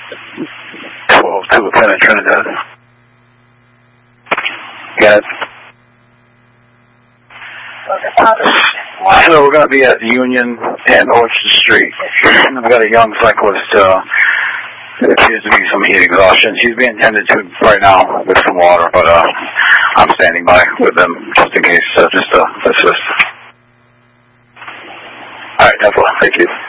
12 to Lieutenant Trinidad. Got it. So we're going to be at Union and Orchard Street. I've got a young cyclist. There appears to be some heat exhaustion. She's being tended to right now with some water, but I'm standing by with them just in case, just to assist. All right, that's all. Thank you.